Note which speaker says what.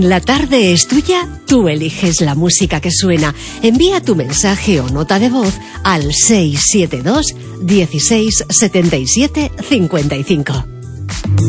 Speaker 1: La tarde es tuya, tú eliges la música que suena. Envía tu mensaje o nota de voz al 672 16 77 55.